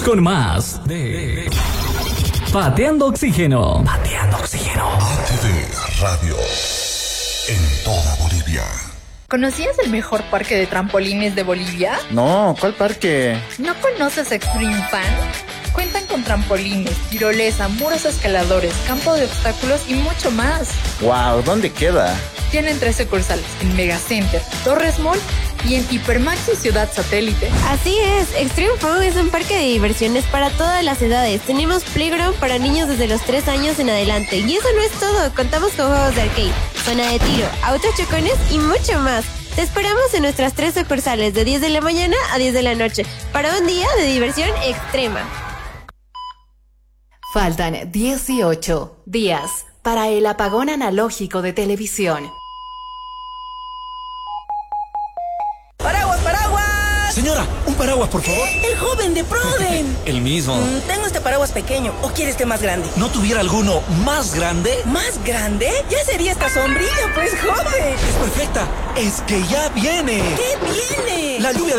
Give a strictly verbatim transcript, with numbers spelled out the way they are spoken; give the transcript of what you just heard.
con más de Pateando Oxígeno. Pateando Oxígeno. A T V Radio en toda Bolivia. ¿Conocías el mejor parque de trampolines de Bolivia? No, ¿cuál parque? ¿No conoces Extreme Fan? Cuentan con trampolines, tirolesa, muros escaladores, campo de obstáculos y mucho más. Wow, ¿dónde queda? Tienen tres sucursales en Megacenter, Torres Mall y en Hipermaxi Ciudad Satélite. Así es, Extreme Fun es un parque de diversiones para todas las edades. Tenemos playground para niños desde los tres años en adelante. Y eso no es todo, contamos con juegos de arcade, zona de tiro, autos chocones y mucho más. Te esperamos en nuestras tres sucursales de diez de la mañana a diez de la noche para un día de diversión extrema. Faltan dieciocho días para el apagón analógico de televisión. ¡Paraguas, paraguas! Señora, un paraguas, por favor. El joven de Proden. El mismo. Mm, tengo este paraguas pequeño. ¿O quiere este más grande? ¿No tuviera alguno más grande? ¿Más grande? Ya sería esta sombrilla, pues, joven. Es perfecta. Es que ya viene. ¿Qué viene? La lluvia